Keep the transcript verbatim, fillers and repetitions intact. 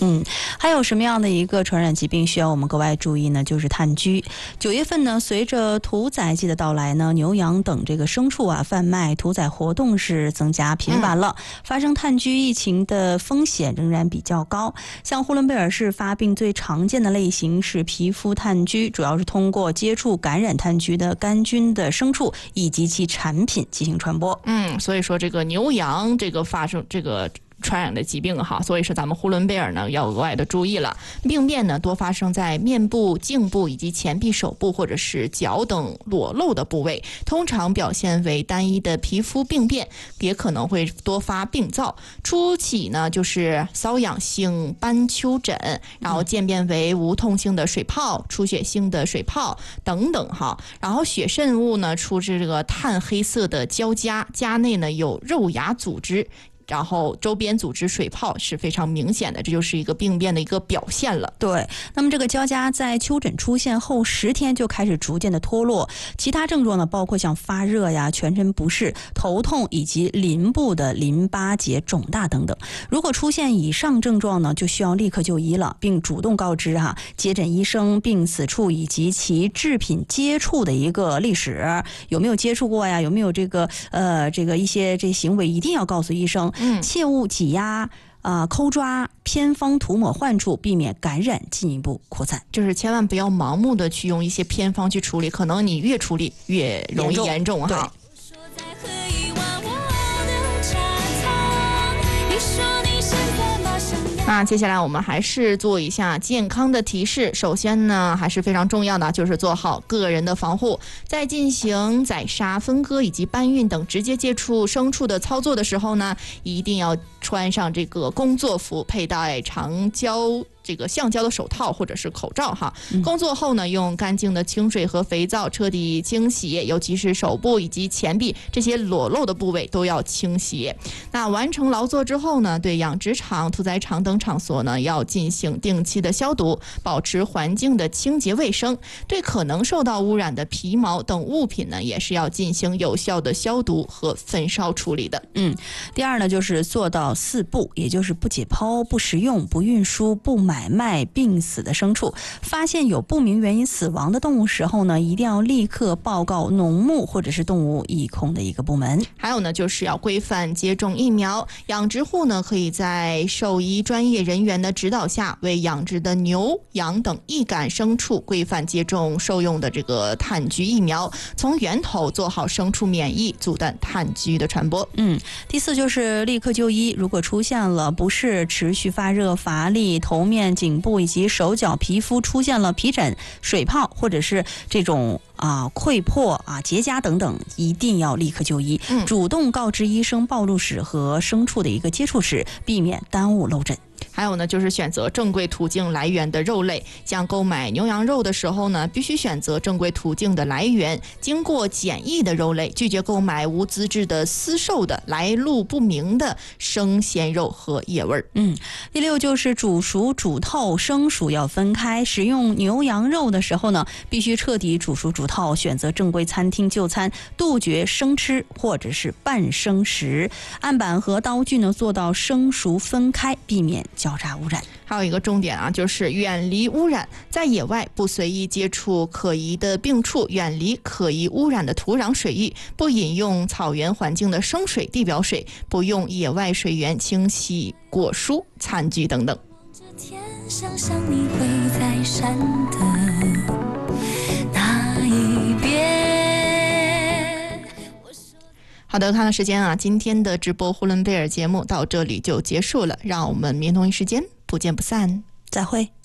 嗯，还有什么样的一个传染疾病需要我们格外注意呢？就是炭疽。九月份呢，随着屠宰季的到来呢，牛羊等这个牲畜啊贩卖屠宰活动是增加频繁了，嗯、发生炭疽疫情的风险仍然比较高。像呼伦贝尔市发病最常见的类型是皮肤炭疽，主要是通过接触感染炭疽的杆菌的牲畜以及其产品进行传播。 嗯，所以说这个牛羊这个发生这个传染的疾病哈，所以说咱们呼伦贝尔呢要额外的注意了。病变呢多发生在面部、颈部以及前臂、手部或者是脚等裸露的部位，通常表现为单一的皮肤病变，也可能会多发病灶。初期呢就是瘙痒性斑丘疹，然后渐变为无痛性的水泡、出血性的水泡等等哈。然后血渗物呢出自这个炭黑色的胶痂，痂内呢有肉芽组织。然后周边组织水泡是非常明显的，这就是一个病变的一个表现了。 对，那么这个胶痂在丘疹出现后十天就开始逐渐的脱落，其他症状呢包括像发热呀、全身不适、头痛以及淋部的淋巴结肿大等等。如果出现以上症状呢，就需要立刻就医了，并主动告知哈接诊医生病死处以及其制品接触的一个历史，有没有接触过呀？有没有这个呃这个一些这行为一定要告诉医生。嗯，切勿挤压、啊、呃、抠抓、偏方涂抹患处，避免感染进一步扩散。 就是千万不要盲目的去用一些偏方去处理，可能你越处理越容易严重哈。那接下来我们还是做一下健康的提示。首先呢，还是非常重要的，就是做好个人的防护。在进行宰杀、分割以及搬运等直接接触牲畜的操作的时候呢，一定要穿上这个工作服，佩戴长胶这个橡胶的手套或者是口罩哈。工作后呢，用干净的清水和肥皂彻底清洗，尤其是手部以及前臂这些裸露的部位都要清洗。那完成劳作之后呢，对养殖场、屠宰场等场所呢要进行定期的消毒，保持环境的清洁卫生。对可能受到污染的皮毛等物品呢，也是要进行有效的消毒和焚烧处理的。 嗯，第二呢，就是做到四不，也就是不解剖、不食用、不运输、不买卖病死的牲畜。发现有不明原因死亡的动物时候呢，一定要立刻报告农牧或者是动物疫控的一个部门。 还有呢，就是要规范接种疫苗。养殖户呢，可以在兽医专业人员的指导下，为养殖的牛、羊等易感牲畜规范接种受用的这个炭疽疫苗，从源头做好牲畜免疫，阻断炭疽的传播。 嗯，第四就是立刻就医。如果出现了不适、持续发热、乏力、头面、颈部以及手脚皮肤出现了皮疹、水泡，或者是这种啊溃破啊结痂等等，一定要立刻就医，嗯、主动告知医生暴露史和牲畜的一个接触史，避免耽误漏诊。 还有呢，就是选择正规途径来源的肉类，像购买牛羊肉的时候呢，必须选择正规途径的来源，经过检疫的肉类，拒绝购买无资质的私售的来路不明的生鲜肉和野味。 嗯，第六就是煮熟煮透，生熟要分开。使用牛羊肉的时候呢，必须彻底煮熟煮透，选择正规餐厅就餐，杜绝生吃或者是半生食。案板和刀具呢做到生熟分开，避免交叉污染。 还有一个重点啊，就是远离污染，在野外不随意接触可疑的病处，远离可疑污染的土壤水域，不饮用草原环境的生水、地表水，不用野外水源清洗果蔬、餐具等等。想象你会在山的那一边。好的，看看时间啊，今天的直播呼伦贝尔节目到这里就结束了，让我们明同一时间不见不散， 再会。